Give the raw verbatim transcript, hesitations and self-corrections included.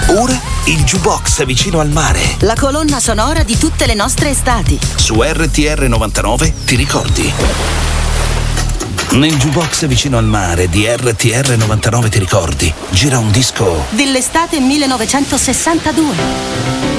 Ora il jukebox vicino al mare. La colonna sonora di tutte le nostre estati. Su R T R novantanove ti ricordi? Nel jukebox vicino al mare di R T R novantanove ti ricordi? Gira un disco dell'estate millenovecentosessantadue.